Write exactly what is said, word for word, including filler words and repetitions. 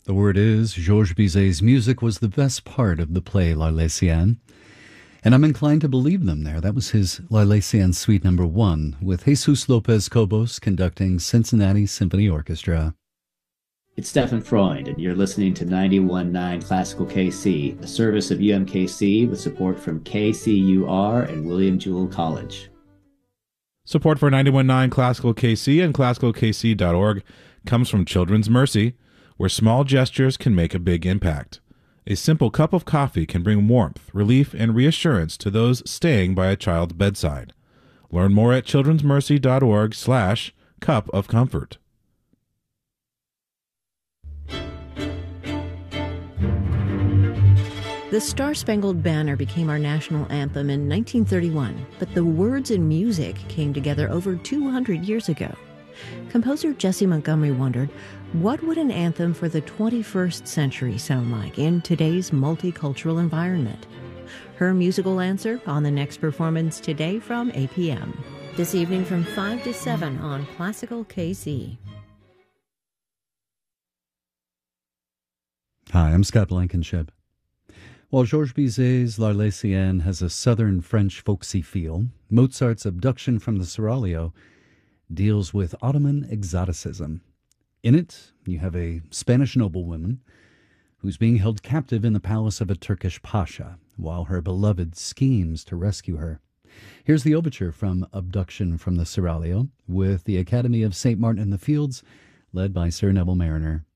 The word is, Georges Bizet's music was the best part of the play L'Arlésienne, and I'm inclined to believe them there. That was his L'Arlésienne Suite Number One, with Jesus Lopez Cobos conducting Cincinnati Symphony Orchestra. It's Stefan Freund, and you're listening to ninety-one point nine Classical K C, a service of U M K C with support from K C U R and William Jewell College. Support for ninety-one point nine Classical K C and classical k c dot org comes from Children's Mercy, where small gestures can make a big impact. A simple cup of coffee can bring warmth, relief, and reassurance to those staying by a child's bedside. Learn more at childrensmercy.org slash cup of comfort. The Star-Spangled Banner became our national anthem in nineteen thirty-one, but the words and music came together over two hundred years ago. Composer Jessie Montgomery wondered, what would an anthem for the twenty-first century sound like in today's multicultural environment? Her musical answer on the next performance today from A P M. This evening from five to seven on Classical K C. Hi, I'm Scott Blankenship. While Georges Bizet's L'Arlésienne has a southern French folksy feel, Mozart's Abduction from the Seraglio deals with Ottoman exoticism. In it, you have a Spanish noblewoman who's being held captive in the palace of a Turkish pasha, while her beloved schemes to rescue her. Here's the overture from Abduction from the Seraglio, with the Academy of Saint Martin in the Fields, led by Sir Neville Mariner.